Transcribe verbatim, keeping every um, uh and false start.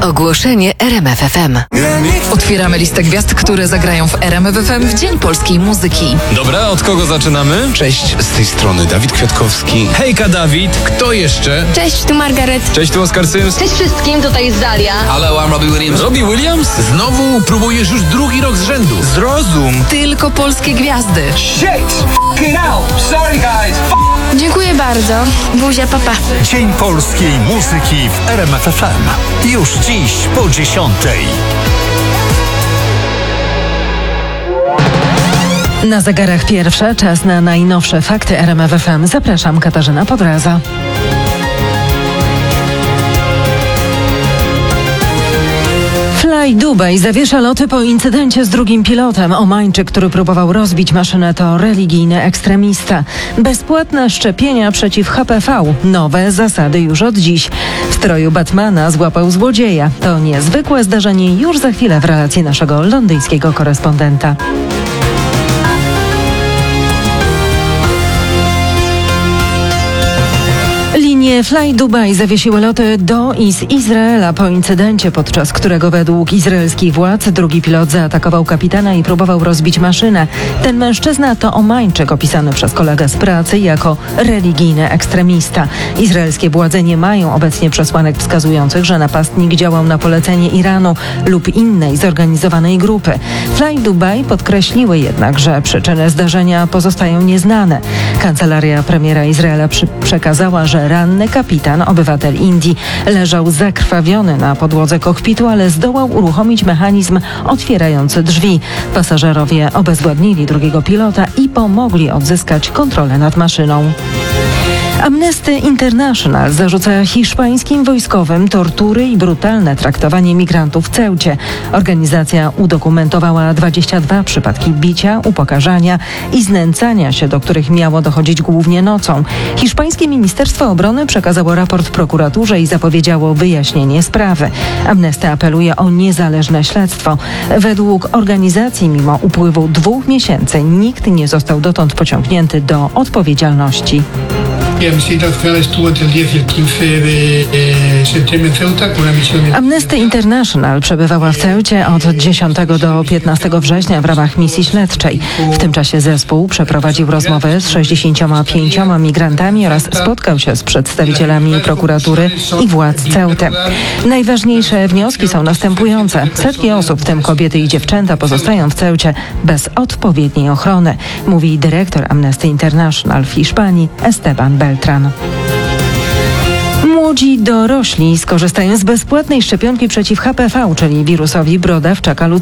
Ogłoszenie R M F F M. Otwieramy listę gwiazd, które zagrają w R M F F M w Dzień Polskiej Muzyki. Dobra, od kogo zaczynamy? Cześć, z tej strony Dawid Kwiatkowski. Hejka, Dawid. Kto jeszcze? Cześć, tu Margaret. Cześć, tu Oskar Sims. Cześć wszystkim, tutaj jest Dalia. Hello, I'm Robbie Williams. Robbie Williams? Znowu próbujesz już drugi rok z rzędu. Zrozum. Tylko polskie gwiazdy. Shit! Fucking hell! Sorry guys! Dziękuję bardzo. Buzia, papa. Dzień Polskiej Muzyki w R M F F M. Już dziś po dziesiątej. Na zegarach pierwsze, czas na najnowsze fakty R M F F M. Zapraszam, Katarzyna Powraza. Fly Dubai zawiesza loty po incydencie z drugim pilotem. Omańczyk, który próbował rozbić maszynę, to religijny ekstremista. Bezpłatne szczepienia przeciw H P V. Nowe zasady już od dziś. W stroju Batmana złapał złodzieja. To niezwykłe zdarzenie już za chwilę w relacji naszego londyńskiego korespondenta. Linie Fly Dubai zawiesiły loty do i z Izraela po incydencie, podczas którego według izraelskich władz drugi pilot zaatakował kapitana i próbował rozbić maszynę. Ten mężczyzna to Omańczyk, opisany przez kolegę z pracy jako religijny ekstremista. Izraelskie władze nie mają obecnie przesłanek wskazujących, że napastnik działał na polecenie Iranu lub innej zorganizowanej grupy. Fly Dubai podkreśliły jednak, że przyczyny zdarzenia pozostają nieznane. Kancelaria premiera Izraela przy- przekazała, że ranny kapitan, obywatel Indii, leżał zakrwawiony na podłodze kokpitu, ale zdołał uruchomić mechanizm otwierający drzwi. Pasażerowie obezwładnili drugiego pilota i pomogli odzyskać kontrolę nad maszyną. Amnesty International zarzuca hiszpańskim wojskowym tortury i brutalne traktowanie migrantów w Ceucie. Organizacja udokumentowała dwadzieścia dwa przypadki bicia, upokarzania i znęcania się, do których miało dochodzić głównie nocą. Hiszpańskie Ministerstwo Obrony przekazało raport prokuraturze i zapowiedziało wyjaśnienie sprawy. Amnesty apeluje o niezależne śledztwo. Według organizacji, mimo upływu dwóch miesięcy, nikt nie został dotąd pociągnięty do odpowiedzialności. Amnesty International przebywała w Ceucie od dziesiątego do piętnastego września w ramach misji śledczej. W tym czasie zespół przeprowadził rozmowę z sześćdziesięcioma pięcioma migrantami oraz spotkał się z przedstawicielami prokuratury i władz Ceuty. Najważniejsze wnioski są następujące. Setki osób, w tym kobiety i dziewczęta, pozostają w Ceucie bez odpowiedniej ochrony, mówi dyrektor Amnesty International w Hiszpanii Esteban Beltran. Młodzi dorośli skorzystają z bezpłatnej szczepionki przeciw H P V, czyli wirusowi brodawczaka ludzkiego.